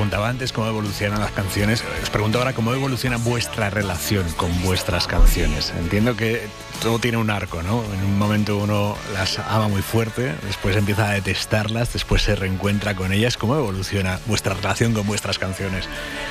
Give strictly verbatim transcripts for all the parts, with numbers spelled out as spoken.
preguntaba antes cómo evolucionan las canciones. Os pregunto ahora cómo evoluciona vuestra relación con vuestras canciones. Entiendo que todo tiene un arco, ¿no? En un momento uno las ama muy fuerte, después empieza a detestarlas, después se reencuentra con ellas. ¿Cómo evoluciona vuestra relación con vuestras canciones?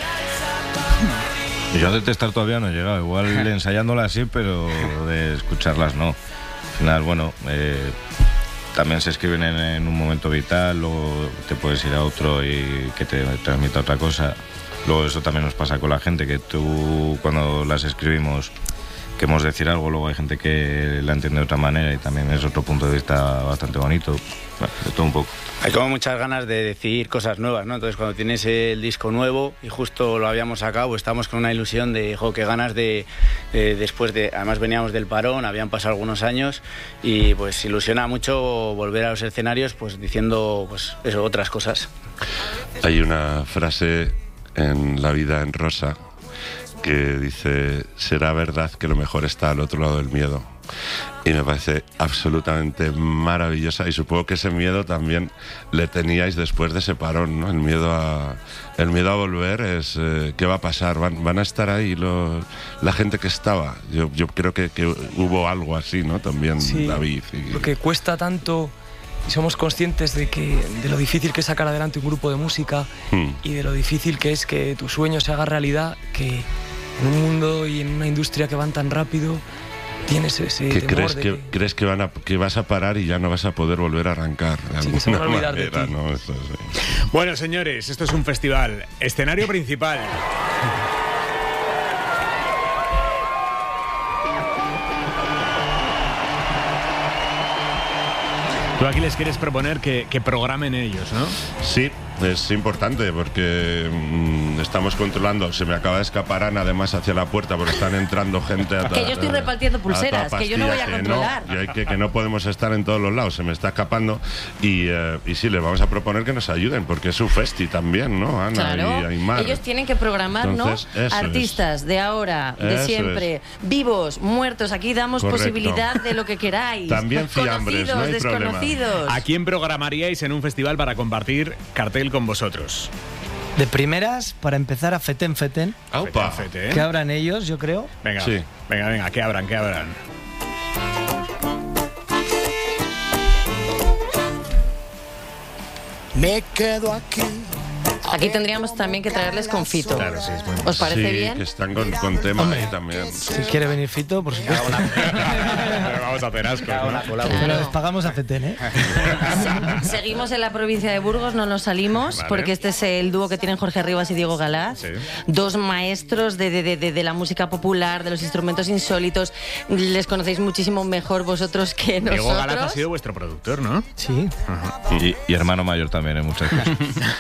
Yo a detestar todavía no he llegado. Igual ensayándolas sí, pero de escucharlas no. Al final, bueno... Eh, también se escriben en, en un momento vital, luego te puedes ir a otro y que te transmita otra cosa. Luego eso también nos pasa con la gente, que tú cuando las escribimos queremos decir algo, luego hay gente que la entiende de otra manera y también es otro punto de vista bastante bonito. Bueno, de todo un poco. Hay como muchas ganas de decir cosas nuevas, ¿no? Entonces cuando tienes el disco nuevo y justo lo habíamos sacado, pues estamos con una ilusión de, jo, qué ganas de, de después de, además veníamos del parón, habían pasado algunos años y pues ilusiona mucho volver a los escenarios pues diciendo pues eso, otras cosas. Hay una frase en La vida en rosa que dice: será verdad que lo mejor está al otro lado del miedo. Y me parece absolutamente maravillosa, y supongo que ese miedo también le teníais después de ese parón, ¿no? El miedo a, el miedo a volver es eh, ¿qué va a pasar? ¿Van, van a estar ahí los, la gente que estaba? Yo, yo creo que, que hubo algo así, ¿no? También, sí, David. Y... porque cuesta tanto y somos conscientes de, que, de lo difícil que es sacar adelante un grupo de música hmm. y de lo difícil que es que tu sueño se haga realidad, que en un mundo y en una industria que van tan rápido tienes ese ¿Qué temor crees de que, que... crees que, van a, que vas a parar y ya no vas a poder volver a arrancar de sí, que se van a olvidar manera, de ti. ¿no? Eso, sí. Bueno, señores, esto es un festival. Escenario principal. Tú aquí les quieres proponer que, que programen ellos, ¿no? Sí, es importante porque mmm, estamos controlando. Se me acaba de escapar Ana además hacia la puerta porque están entrando gente a que yo estoy repartiendo pulseras, que yo no voy a controlar. Que no, y hay que, que no podemos estar en todos los lados, se me está escapando. Y, uh, y sí, les vamos a proponer que nos ayuden porque es su festi también, ¿no, Ana? Claro, y Aymar. Ellos tienen que programar, Entonces, ¿no? Artistas es. de ahora, de eso siempre, es. Vivos, muertos. Aquí damos Correcto. Posibilidad de lo que queráis. También fiambres, no hay desconocidos. problema. ¿A quién programaríais en un festival para compartir cartel con vosotros? De primeras, para empezar, a Feten Feten. Aupa. Feten, Feten. Que abran ellos, yo creo. Venga, sí. venga, venga, que abran, que abran. Me quedo aquí. Aquí tendríamos también que traerles con Fito. Claro, sí, es muy ¿Os parece sí, bien? que están con, con tema ahí también. Si quiere venir Fito, por supuesto. Pero vamos a hacer asco, ¿no? Claro. Pero les pagamos a Feten, ¿eh? Se- Seguimos en la provincia de Burgos, no nos salimos, Vale. porque este es el dúo que tienen Jorge Rivas y Diego Galás. Sí. Dos maestros de, de, de, de la música popular, de los instrumentos insólitos. Les conocéis muchísimo mejor vosotros que Diego nosotros. Galaz ha sido vuestro productor, ¿no? Sí. Y, y hermano mayor también en muchas cosas.